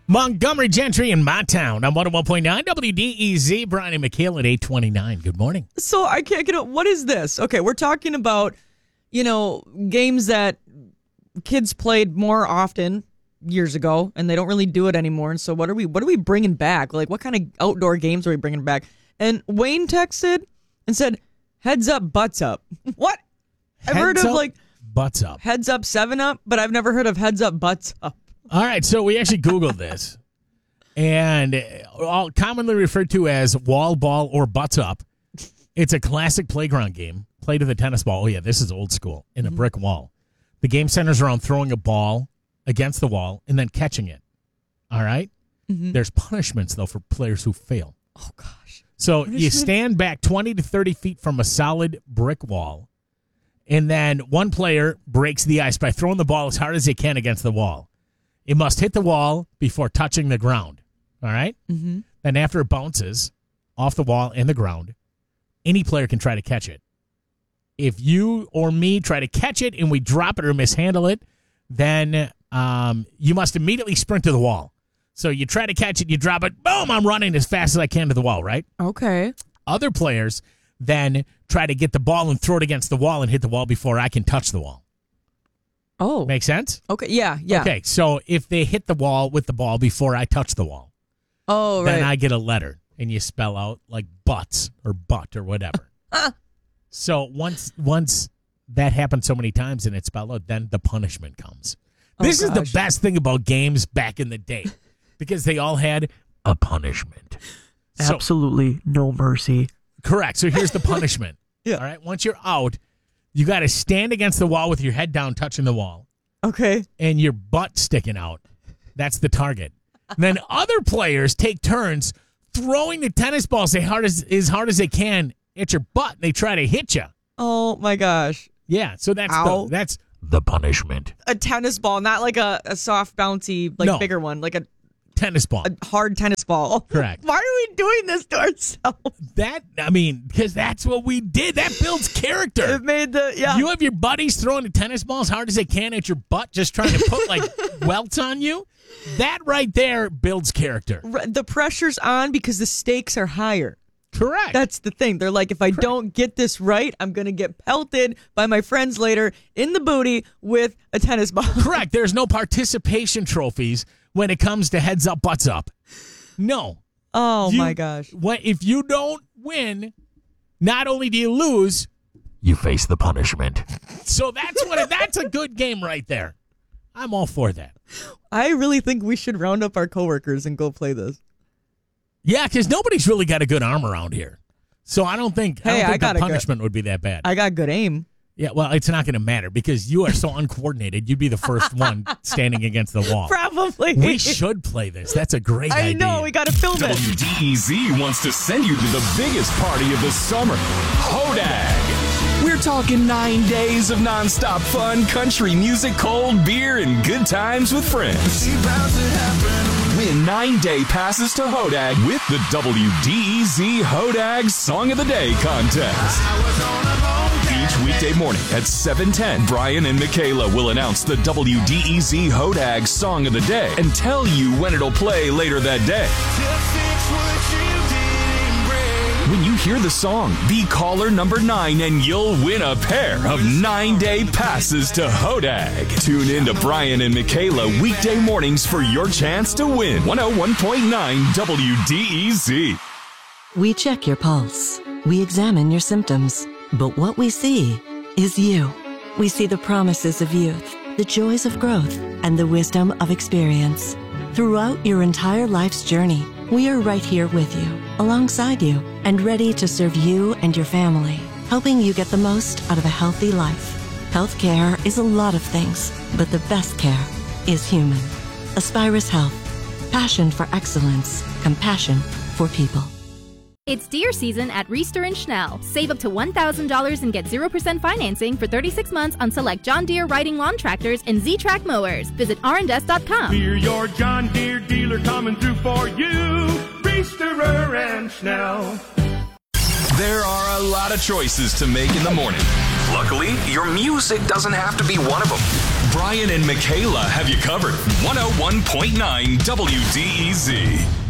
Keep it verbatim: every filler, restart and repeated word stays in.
Montgomery Gentry in my town. I'm one oh one point nine W D E Z. Brian and McHale at eight twenty-nine. Good morning. So I can't get it. What is this? Okay, we're talking about, you know, games that kids played more often years ago, and they don't really do it anymore. And so what are we? What are we bringing back? Like, what kind of outdoor games are we bringing back? And Wayne texted and said, "Heads up, butts up." What? I've Heads heard of up, like butts up. heads up, seven up, but I've never heard of heads up, butts up. All right, so we actually Googled this, and all commonly referred to as wall ball or butts up. It's a classic playground game played with a tennis ball. Oh, yeah, this is old school, in a mm-hmm. brick wall. The game centers around throwing a ball against the wall and then catching it. All right? Mm-hmm. There's punishments, though, for players who fail. Oh, gosh. So Punishment? You stand back twenty to thirty feet from a solid brick wall, and then one player breaks the ice by throwing the ball as hard as they can against the wall. It must hit the wall before touching the ground, all right? Mm-hmm. Then after it bounces off the wall and the ground, any player can try to catch it. If you or me try to catch it and we drop it or mishandle it, then um, you must immediately sprint to the wall. So you try to catch it, you drop it, boom, I'm running as fast as I can to the wall, right? Okay. Other players then try to get the ball and throw it against the wall and hit the wall before I can touch the wall. Oh. Make sense? Okay, yeah, yeah. Okay, so if they hit the wall with the ball before I touch the wall, oh, then right. I get a letter, and you spell out like butts or butt or whatever. So once once that happens so many times and it's spelled out, then the punishment comes. Oh, this is gosh. the best thing about games back in the day, because they all had a punishment. So, Absolutely no mercy. correct. So here's the punishment. Yeah. All right, once you're out, you got to stand against the wall with your head down, touching the wall, Okay. and your butt sticking out. That's the target. Then other players take turns throwing the tennis balls as hard as, as hard as they can at your butt. And they try to hit you. Oh, my gosh. Yeah, so that's Ow. the, that's the punishment. A tennis ball, not like a, a soft, bouncy, like No. bigger one, like a, Tennis ball. a hard tennis ball. Correct. Why are we doing this to ourselves? That, I mean, because that's what we did. That builds character. It made the, yeah. You have your buddies throwing the tennis ball as hard as they can at your butt, just trying to put like welts on you. That right there builds character. R- the pressure's on because the stakes are higher. Correct. That's the thing. They're like, if I don't get this right, I'm going to get pelted by my friends later in the booty with a tennis ball. Correct. There's no participation trophies when it comes to heads up, butts up. No. Oh, You- my gosh. When, if you don't win, not only do you lose, you face the punishment. So that's what. It, that's a good game right there. I'm all for that. I really think we should round up our coworkers and go play this. Yeah, because nobody's really got a good arm around here. So I don't think, Hey, I don't I think got the a good- punishment would be that bad. I got good aim. Yeah, well, it's not going to matter because you are so uncoordinated. You'd be the first one standing against the wall. Probably. We should play this. That's a great I idea. know. We got to film it. W D E Z wants to send you to the biggest party of the summer, Hodag. We're talking nine days of nonstop fun, country music, cold beer, and good times with friends. Win nine-day passes to Hodag with the W D E Z Hodag Song of the Day contest. Each weekday morning at seven ten, Brian and Michaela will announce the W D E Z Hodag Song of the Day and tell you when it'll play later that day. When you hear the song, be caller number nine and you'll win a pair of nine-day passes to Hodag. Tune in to Brian and Michaela weekday mornings for your chance to win. one oh one point nine W D E Z. We check your pulse. We examine your symptoms. But what we see is you. We see the promises of youth, the joys of growth, and the wisdom of experience. Throughout your entire life's journey, we are right here with you, alongside you, and ready to serve you and your family, helping you get the most out of a healthy life. Healthcare is a lot of things, but the best care is human. Aspirus Health. Passion for excellence. Compassion for people. It's deer season at Reister and Schnell. Save up to one thousand dollars and get zero percent financing for thirty-six months on select John Deere riding lawn tractors and Z-Track mowers. Visit R and S dot com. We're your John Deere dealer coming through for you. Reisterer and Schnell. There are a lot of choices to make in the morning. Luckily, your music doesn't have to be one of them. Brian and Michaela have you covered. one oh one point nine W D E Z.